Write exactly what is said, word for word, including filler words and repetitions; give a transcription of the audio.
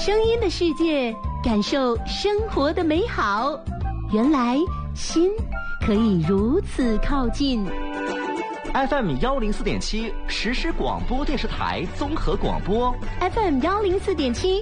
声音的世界，感受生活的美好。原来心可以如此靠近。 F M 幺零四点七实时广播电视台综合广播 ，F M 幺零四点七